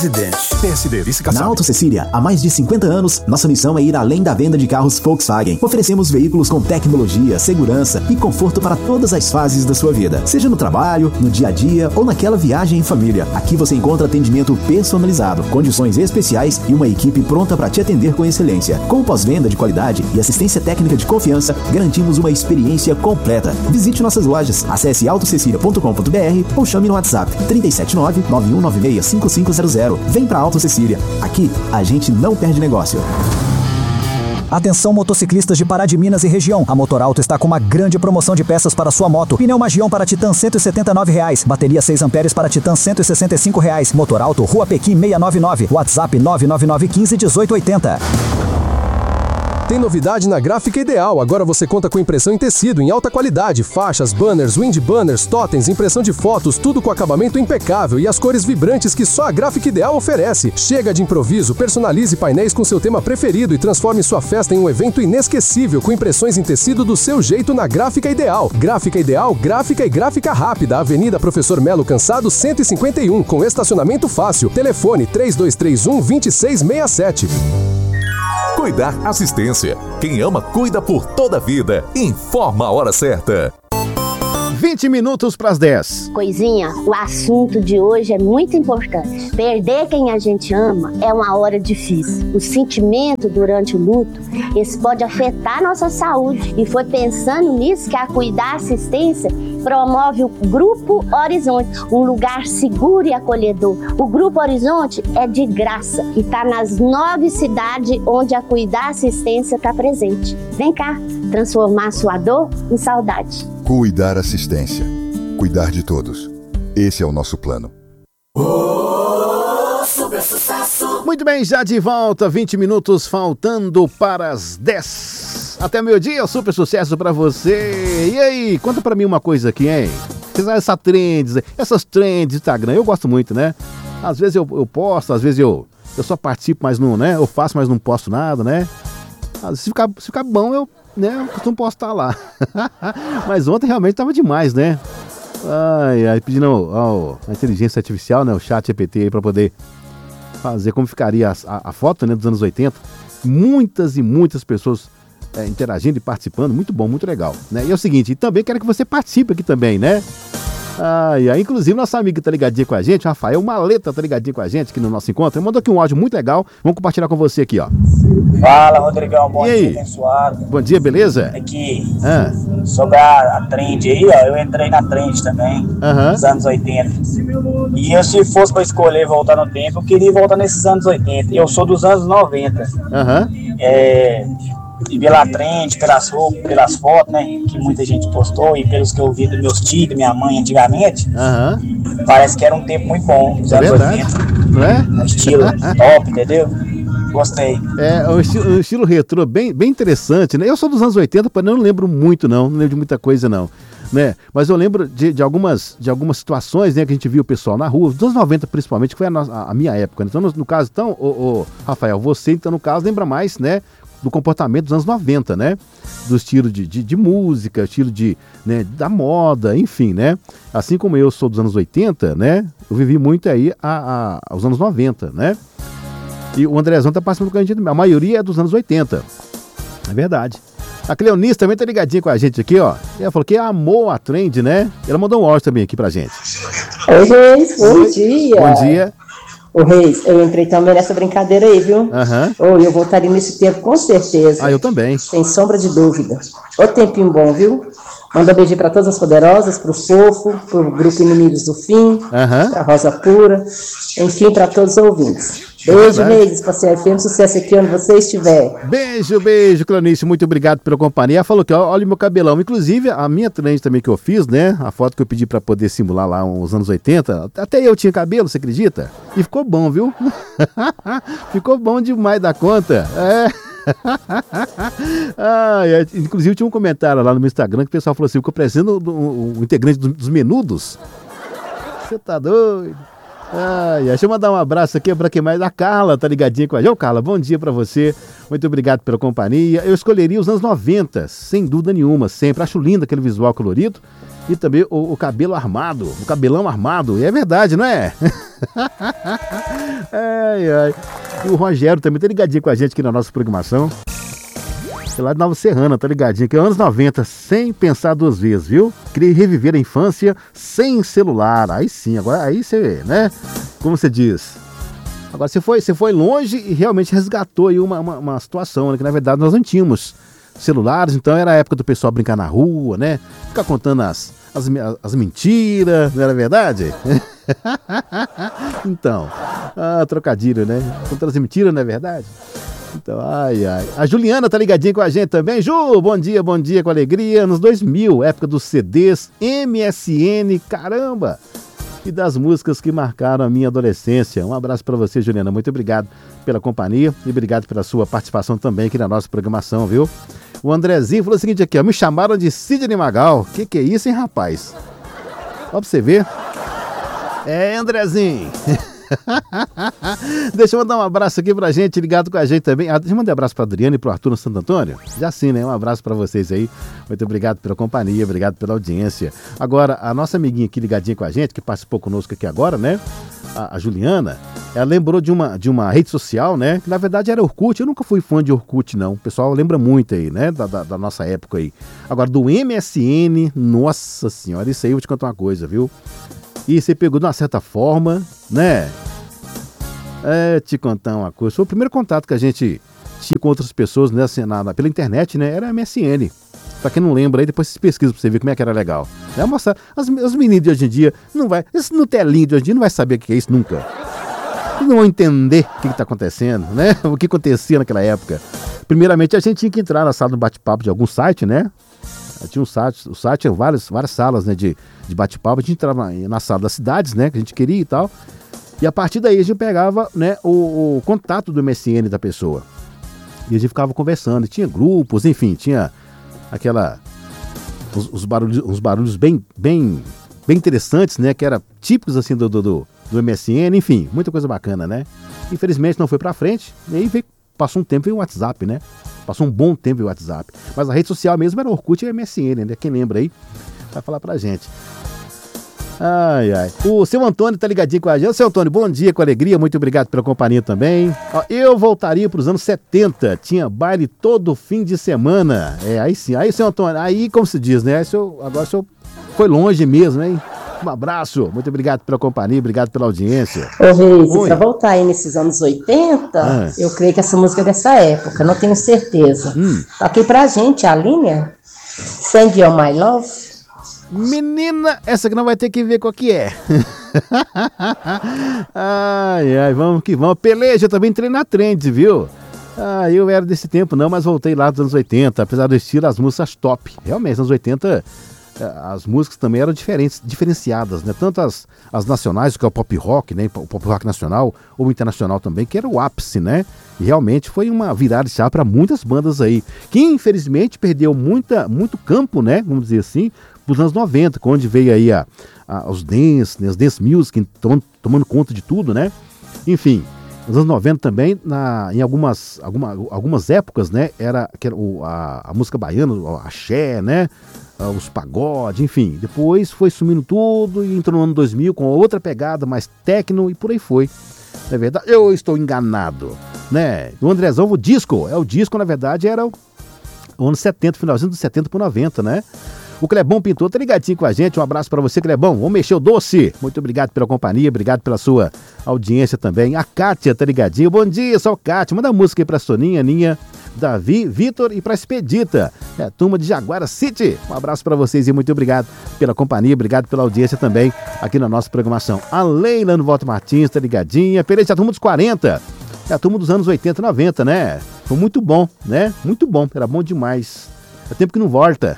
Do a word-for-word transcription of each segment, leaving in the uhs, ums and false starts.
P S D, Na Auto Cecília, há mais de cinquenta anos, nossa missão é ir além da venda de carros Volkswagen. Oferecemos veículos com tecnologia, segurança e conforto para todas as fases da sua vida. Seja no trabalho, no dia a dia ou naquela viagem em família. Aqui você encontra atendimento personalizado, condições especiais e uma equipe pronta para te atender com excelência. Com pós-venda de qualidade e assistência técnica de confiança, garantimos uma experiência completa. Visite nossas lojas, acesse auto cecília ponto com ponto b r ou chame no WhatsApp três sete nove, nove um nove seis, cinco cinco zero zero. Vem pra Auto Cecília. Aqui, a gente não perde negócio. Atenção motociclistas de Pará de Minas e região. A Motorauto está com uma grande promoção de peças para sua moto. Pneu Magion para Titan cento e setenta e nove reais. Bateria seis amperes para Titan cento e sessenta e cinco reais. Motorauto, Rua Pequim seiscentos e noventa e nove. WhatsApp nove nove nove um cinco um oito oito zero. Tem novidade na Gráfica Ideal. Agora você conta com impressão em tecido em alta qualidade, faixas, banners, wind banners, totens, impressão de fotos, tudo com acabamento impecável e as cores vibrantes que só a Gráfica Ideal oferece. Chega de improviso, personalize painéis com seu tema preferido e transforme sua festa em um evento inesquecível com impressões em tecido do seu jeito na Gráfica Ideal. Gráfica Ideal, gráfica e gráfica rápida. Avenida Professor Melo Cansado cento e cinquenta e um, com estacionamento fácil. Telefone três dois três um, dois seis seis sete. Cuidar Assistência. Quem ama, cuida por toda a vida. Informa a hora certa. vinte minutos para as dez. Coisinha, o assunto de hoje é muito importante. Perder quem a gente ama é uma hora difícil. O sentimento durante o luto, esse pode afetar a nossa saúde. E foi pensando nisso que a Cuidar Assistência promove o Grupo Horizonte, um lugar seguro e acolhedor. O Grupo Horizonte é de graça e está nas nove cidades onde a Cuidar Assistência está presente. Vem cá, transformar sua dor em saudade. Cuidar Assistência. Cuidar de todos. Esse é o nosso plano. Oh, super sucesso. Muito bem, já de volta, vinte minutos faltando para as dez. Até meio-dia, super sucesso pra você. E aí, conta pra mim uma coisa aqui, hein? Essa trends, essas trends do Instagram, eu gosto muito, né? Às vezes eu, eu posto, às vezes eu, eu só participo, mas não, né? Eu faço, mas não posto nada, né? Se ficar, se ficar bom, eu, né, eu costumo postar lá. Mas ontem realmente tava demais, né? Ai, ai, pedindo ao, ao, a inteligência artificial, né? O chat G P T aí pra poder fazer como ficaria a, a, a foto, né, dos anos oitenta. Muitas e muitas pessoas É, interagindo e participando, muito bom, muito legal, né? E é o seguinte, também quero que você participe aqui também, né? Ai, ai, inclusive nossa amiga tá ligadinha com a gente, Rafael Maleta tá ligadinho com a gente aqui no nosso encontro, ele mandou aqui um áudio muito legal, vamos compartilhar com você aqui, ó. Fala, Rodrigão, bom e dia, aí? abençoado. Bom dia, beleza? Aqui, ah. sobre a, a trend aí, ó, eu entrei na trend também, uhum. nos anos oitenta, e eu, se fosse pra escolher voltar no tempo, eu queria voltar nesses anos oitenta, eu sou dos anos noventa, uhum. é... E pela trend, pelas roupas, pelas fotos, né? Que muita gente postou e pelos que eu vi dos meus tios, da minha mãe antigamente, uhum. parece que era um tempo muito bom, os anos oitenta. Não é? Estilo top, entendeu? Gostei. É, um estilo, um estilo retrô bem, bem interessante, né? Eu sou dos anos oitenta, mas não lembro muito, não. Não lembro de muita coisa, não. Né? Mas eu lembro de, de, algumas, de algumas situações, né, que a gente viu o pessoal na rua, dos anos noventa principalmente, que foi a, a, a minha época. Né? Então, no, no caso, então, ô, ô, Rafael, você, então, no caso, lembra mais, né? Do comportamento dos anos noventa, né? Do estilo de, de, de música, estilo de, né, da moda, enfim, né? Assim como eu sou dos anos oitenta, né? Eu vivi muito aí a, a, aos anos noventa, né? E o Andrezão tá passando com a gente, a maioria é dos anos oitenta. É verdade. A Cleonice também tá ligadinha com a gente aqui, ó. Ela falou que amou a trend, né? Ela mandou um áudio também aqui pra gente. Oi, Reis, bom Oi. dia. Bom dia. Ô Reis, eu entrei também nessa brincadeira aí, viu? Aham. Uhum. Oh, eu voltaria nesse tempo com certeza. Ah, eu também. Sem sombra de dúvida. Ô tempinho bom, viu? Manda um beijinho pra todas as poderosas, pro Fofo, pro grupo Inimigos do Fim, uhum. pra Rosa Pura, enfim, pra todos os ouvintes. Beijo, Reis, Espacial F M, sucesso aqui onde você estiver. Beijo, beijo, Cleonice, muito obrigado pela companhia. Ela falou que ó, olha o meu cabelão, inclusive a minha trend também que eu fiz, né, a foto que eu pedi pra poder simular lá uns anos oitenta, até eu tinha cabelo, você acredita? E ficou bom, viu? Ficou bom demais da conta, é... ah, é. Inclusive tinha um comentário lá no meu Instagram que o pessoal falou assim, ficou parecendo o, o integrante dos, dos Menudos. Você tá doido? Ai, deixa eu mandar um abraço aqui para quem mais? A Carla tá ligadinha com a gente. Ô Carla, bom dia para você, muito obrigado pela companhia. Eu escolheria os anos noventa, sem dúvida nenhuma, sempre. Acho lindo aquele visual colorido e também o, o cabelo armado, o cabelão armado, e é verdade, não é? Ai, ai. E o Rogério também tá ligadinho com a gente aqui na nossa programação. É lá de Nova Serrana, tá ligadinho aqui, anos noventa, sem pensar duas vezes, viu? Queria reviver a infância sem celular. Aí sim, agora aí você, né? Como você diz? Agora você foi, você foi longe e realmente resgatou aí uma, uma, uma situação, né? Que na verdade nós não tínhamos celulares, então era a época do pessoal brincar na rua, né? Ficar contando as, as, as mentiras, não era verdade? Então, ah, trocadilho, né? Contando as mentiras, não é verdade? Então, ai, ai. A Juliana tá ligadinha com a gente também. Ju, bom dia, bom dia, com alegria. Anos dois mil, época dos C Ds, M S N, caramba! E das músicas que marcaram a minha adolescência. Um abraço para você, Juliana. Muito obrigado pela companhia e obrigado pela sua participação também aqui na nossa programação, viu? O Andrezinho falou o seguinte aqui, ó. Me chamaram de Sidney Magal. Que que é isso, hein, rapaz? Ó pra você ver. É, Andrezinho. Deixa eu mandar um abraço aqui pra gente, ligado com a gente também. Ah, deixa eu mandar um abraço pra Adriana e pro Arthur no Santo Antônio. Já sim, né? Um abraço pra vocês aí. Muito obrigado pela companhia, obrigado pela audiência. Agora, a nossa amiguinha aqui ligadinha com a gente, que participou conosco aqui agora, né? A, a Juliana, ela lembrou de uma, de uma rede social, né? Que na verdade era Orkut. Eu nunca fui fã de Orkut, não. O pessoal lembra muito aí, né? Da, da, da nossa época aí. Agora, do M S N, nossa senhora, isso aí eu vou te contar uma coisa, viu? E você pegou de uma certa forma, né? É, te contar uma coisa. Foi o primeiro contato que a gente tinha com outras pessoas, né, assim, na, na, pela internet, né? Era M S N. Pra quem não lembra aí, depois vocês pesquisam pra você ver como é que era legal. É mostrar. As, as meninas de hoje em dia não vai. Esse Nutelinho de hoje em dia não vai saber o que é isso nunca. Eles não vão entender o que, que tá acontecendo, né? O que acontecia naquela época. Primeiramente, a gente tinha que entrar na sala do bate-papo de algum site, né? Tinha um site, o site tinha várias, várias salas, né, de, de bate-papo. A gente entrava na, na sala das cidades, né, que a gente queria e tal. E a partir daí a gente pegava, né, o, o contato do M S N da pessoa. E a gente ficava conversando. E tinha grupos, enfim, tinha aquela... Os, os barulhos, os barulhos bem, bem, bem interessantes, né, que eram típicos assim do, do, do M S N, enfim, muita coisa bacana, né. Infelizmente não foi pra frente. E aí veio, passou um tempo em WhatsApp, né. Passou um bom tempo em WhatsApp. Mas a rede social mesmo era Orkut e M S N, né? Quem lembra aí vai falar pra gente. Ai, ai. O seu Antônio tá ligadinho com a gente. Seu Antônio, bom dia, com alegria. Muito obrigado pela companhia também. Ó, eu voltaria pros anos setenta. Tinha baile todo fim de semana. É, aí sim. Aí, seu Antônio, aí como se diz, né? Aí, seu, agora o senhor foi longe mesmo, hein? Um abraço, muito obrigado pela companhia, obrigado pela audiência. Ô Reise, pra voltar aí nesses anos oitenta, ah. eu creio que essa música é dessa época, não tenho certeza. Hum. Tá aqui pra gente a linha Send Your My Love. Menina, essa aqui não vai ter que ver qual que é. Ai, ai, vamos que vamos. Peleja, eu também entrei na trend, viu? Ah, eu era desse tempo não, mas voltei lá dos anos oitenta, apesar do estilo, as músicas top. Realmente, nos anos oitenta... as músicas também eram diferentes, diferenciadas, né? Tanto as, as nacionais, que é o pop rock, né? O pop rock nacional, ou internacional também, que era o ápice, né? E realmente foi uma virada de chave para muitas bandas aí, que infelizmente perdeu muita, muito campo, né? Vamos dizer assim, dos anos noventa, onde veio aí a, a, os dance, né? Os dance music, tomando, tomando conta de tudo, né? Enfim, nos anos noventa também, na, em algumas, alguma, algumas épocas, né? Era, que era o, a, a música baiana, o axé, né? Os pagodes, enfim. Depois foi sumindo tudo e entrou no ano dois mil com outra pegada, mais techno e por aí foi. Não é verdade? Eu estou enganado, né? O Andrezão, o disco, é o disco, na verdade, era o, o ano setenta, finalzinho dos setenta por noventa, né? O Clebão Pintor tá ligadinho com a gente. Um abraço pra você, Clebão. Vamos mexer o doce. Muito obrigado pela companhia, obrigado pela sua audiência também. A Kátia tá ligadinho. Bom dia, sou Kátia. Manda música aí pra Soninha, Ninha, Davi, Vitor e pra Expedita. É a turma de Jaguara City. Um abraço pra vocês e muito obrigado pela companhia, obrigado pela audiência também aqui na nossa programação. A Leila no Volta Martins tá ligadinha. Perete, a turma dos quarenta. É a turma dos anos oitenta e noventa, né? Foi muito bom, né? Muito bom, era bom demais. É tempo que não volta.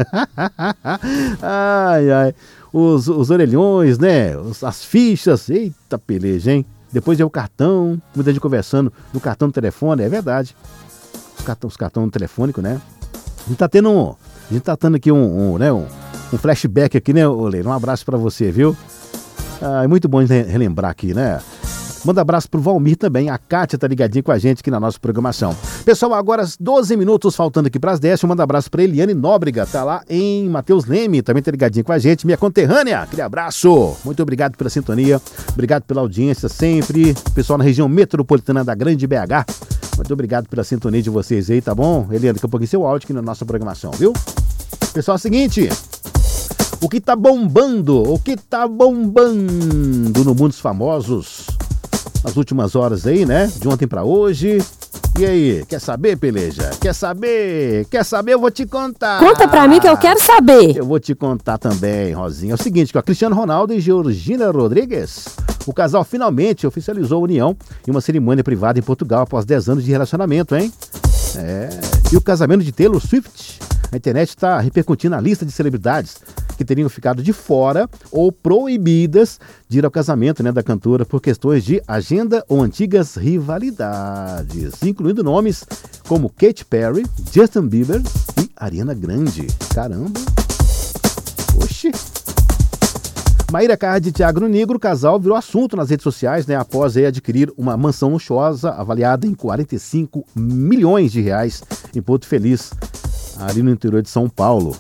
Ai, ai. Os, os orelhões, né? Os, as fichas. Eita peleja, hein? Depois é o cartão. Muita gente conversando no cartão do telefone. É verdade. Os cartões cartão telefônicos, né? A gente tá tendo um... A gente tá tendo aqui um, um, né? um, um flashback aqui, né, Leila? Um abraço pra você, viu? Ah, é muito bom relembrar aqui, né? Manda abraço pro Valmir também. A Kátia tá ligadinha com a gente aqui na nossa programação. Pessoal, agora doze minutos faltando aqui pras dez. Manda abraço pra Eliane Nóbrega, tá lá em Mateus Leme, também tá ligadinha com a gente. Minha conterrânea, aquele abraço. Muito obrigado pela sintonia, obrigado pela audiência sempre. Pessoal na região metropolitana da Grande B H, muito obrigado pela sintonia de vocês aí, tá bom? Eliane, daqui a pouquinho seu áudio aqui na nossa programação, viu? Pessoal, é o seguinte... O que tá bombando, o que tá bombando no mundo dos famosos nas últimas horas aí, né? De ontem pra hoje. E aí, quer saber, Peleja? Quer saber? Quer saber? Eu vou te contar. Conta pra mim que eu quero saber. Eu vou te contar também, Rosinha. É o seguinte, ó, Cristiano Ronaldo e Georgina Rodrigues. O casal finalmente oficializou a união em uma cerimônia privada em Portugal após dez anos de relacionamento, hein? É. E o casamento de Taylor Swift. A internet está repercutindo a lista de celebridades que teriam ficado de fora ou proibidas de ir ao casamento, né, da cantora por questões de agenda ou antigas rivalidades, incluindo nomes como Katy Perry, Justin Bieber e Ariana Grande. Caramba! Oxi! Maíra Cardi e Thiago Negro, o casal virou assunto nas redes sociais, né, após aí adquirir uma mansão luxuosa avaliada em quarenta e cinco milhões de reais em Porto Feliz, ali no interior de São Paulo.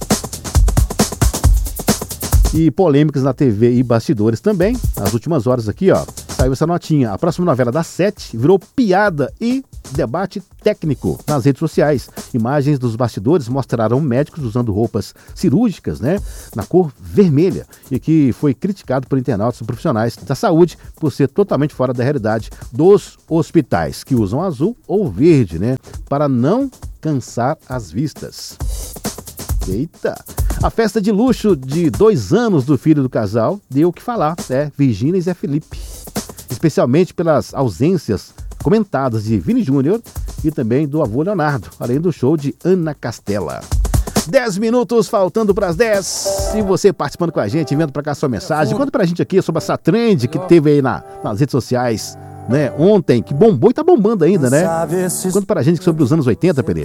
E polêmicas na T V e bastidores também. Nas últimas horas aqui, ó, saiu essa notinha. A próxima novela das sete virou piada e debate técnico nas redes sociais. Imagens dos bastidores mostraram médicos usando roupas cirúrgicas, né, na cor vermelha, e que foi criticado por internautas e profissionais da saúde por ser totalmente fora da realidade dos hospitais, que usam azul ou verde, né, para não cansar as vistas. Eita! A festa de luxo de dois anos do filho do casal deu o que falar, né? Virgínia e Zé Felipe. Especialmente pelas ausências comentadas de Vini Júnior e também do avô Leonardo, além do show de Ana Castela. dez minutos faltando para as dez. E você participando com a gente, enviando para cá sua mensagem. Conta pra gente aqui sobre essa trend que teve aí na, nas redes sociais, né, ontem, que bombou e tá bombando ainda, né? Conta pra gente sobre os anos oitenta, Pereira.